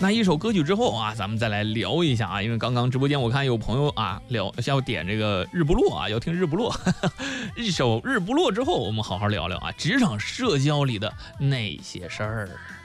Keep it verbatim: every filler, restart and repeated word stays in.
那一首歌曲之后啊，咱们再来聊一下啊，因为刚刚直播间我看有朋友啊聊要点这个日不落啊，要听日不落，一首日不落之后，我们好好聊聊啊，职场社交里的那些事儿。